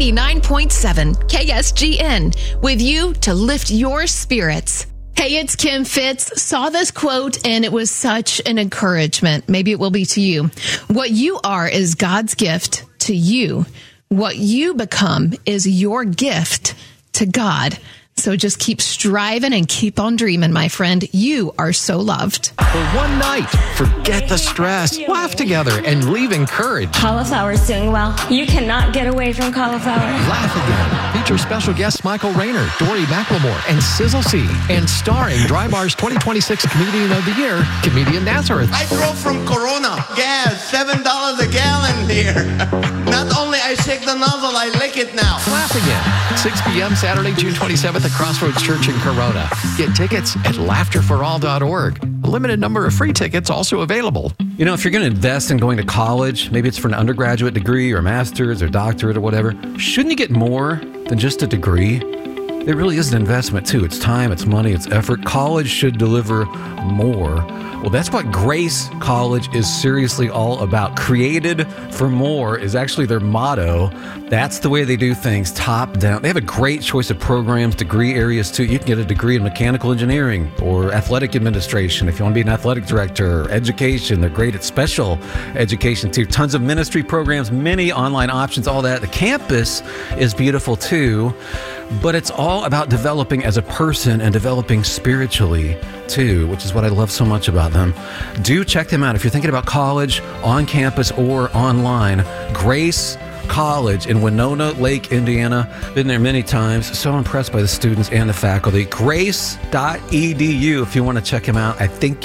89.7 KSGN, with you to lift your spirits. Hey, it's Kim Fitz. Saw this quote and it was such an encouragement. Maybe it will be to you. What you are is God's gift to you. What you become is your gift to God. So just keep striving and keep on dreaming, my friend. You are so loved. For one night, forget the stress, laugh together, and leave encouraged. Cauliflower's doing well. You cannot get away from cauliflower. Laugh Again features special guests Michael Rayner, Dory McLemore, and Sizzle C, and starring Dry Bar's 2026 Comedian of the Year, comedian Nazareth. I drove from Corona. Gas, $7 a gallon here. Not only I shake the nozzle, I lick it now. Laugh Again, 6 p.m. Saturday, June 27th at Crossroads Church in Corona. Get tickets at laughterforall.org. A limited number of free tickets also available. You know, if you're going to invest in going to college, maybe it's for an undergraduate degree or master's or doctorate or whatever, shouldn't you get more than just a degree? It really is an investment, too. It's time, it's money, it's effort. College should deliver more. Well, that's what Grace College is seriously all about. Created for more is actually their motto. That's the way they do things, top down. They have a great choice of programs, degree areas, too. You can get a degree in mechanical engineering or athletic administration if you want to be an athletic director, or education. They're great at special education, too. Tons of ministry programs, many online options, all that. The campus is beautiful, too. But it's all about developing as a person and developing spiritually, too, which is what I love so much about them. Do check them out if you're thinking about college, on campus, or online. Grace College in Winona Lake, Indiana. Been there many times. So impressed by the students and the faculty. Grace.edu if you want to check them out. I think